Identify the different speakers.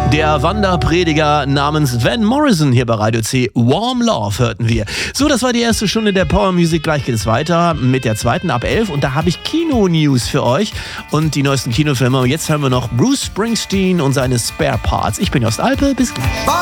Speaker 1: Der Wanderprediger namens Van Morrison hier bei Radio C. Warm Love hörten wir. So, das war die erste Stunde der Power Music. Gleich geht es weiter mit der zweiten ab 11. Und da habe ich Kino-News für euch und die neuesten Kinofilme. Und jetzt hören wir noch Bruce Springsteen und seine Spare Parts. Ich bin Jost Alpe. Bis gleich.